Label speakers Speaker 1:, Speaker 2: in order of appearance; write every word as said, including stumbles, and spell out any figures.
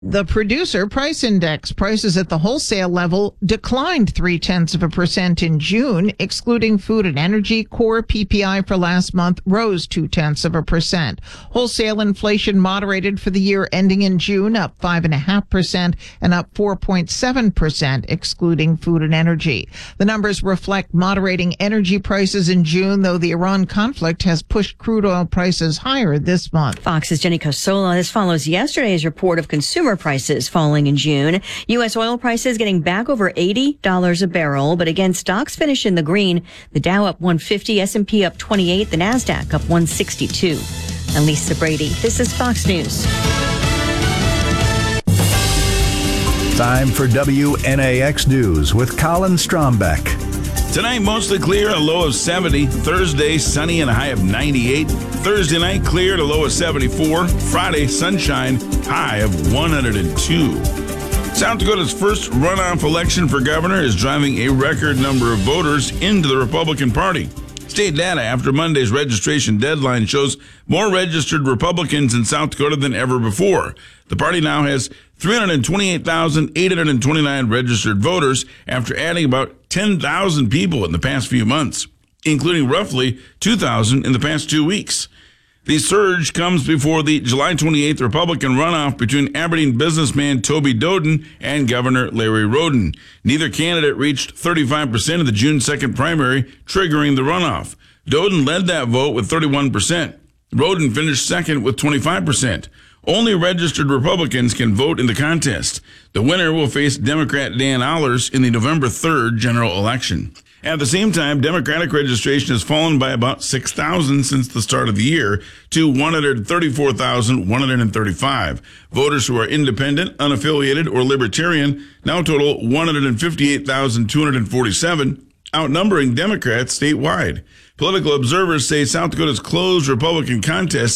Speaker 1: The producer price index prices at the wholesale level declined three tenths of a percent in June, excluding food and energy. Core P P I for last month rose two tenths of a percent. Wholesale inflation moderated for the year ending in June, up five and a half percent and up four point seven percent, excluding food and energy. The numbers reflect moderating energy prices in June, though the Iran conflict has pushed crude oil prices higher this month.
Speaker 2: Fox's Jenny Cosola. This follows yesterday's report of consumer prices falling in June. U S oil prices getting back over eighty dollars a barrel, but again, stocks finish in the green. The Dow up one fifty, S and P up twenty-eight, the NASDAQ up one sixty-two. I'm Lisa Brady. This is Fox News.
Speaker 3: Time for W N A X News with Colin Strombeck.
Speaker 4: Tonight, mostly clear, a low of seventy. Thursday, sunny and a high of ninety-eight. Thursday night, clear, a low of seventy-four. Friday, sunshine, high of one hundred two. South Dakota's first runoff election for governor is driving a record number of voters into the Republican Party. State data after Monday's registration deadline shows more registered Republicans in South Dakota than ever before. The party now has three hundred twenty-eight thousand eight hundred twenty-nine registered voters after adding about ten thousand people in the past few months, including roughly two thousand in the past two weeks. The surge comes before the July twenty-eighth Republican runoff between Aberdeen businessman Toby Doden and Governor Larry Roden. Neither candidate reached thirty-five percent of the June second primary, triggering the runoff. Doden led that vote with thirty-one percent. Roden finished second with twenty-five percent. Only registered Republicans can vote in the contest. The winner will face Democrat Dan Allers in the November third general election. At the same time, Democratic registration has fallen by about six thousand since the start of the year to one hundred thirty-four thousand one hundred thirty-five. Voters who are independent, unaffiliated, or libertarian now total one hundred fifty-eight thousand two hundred forty-seven, outnumbering Democrats statewide. Political observers say South Dakota's closed Republican contest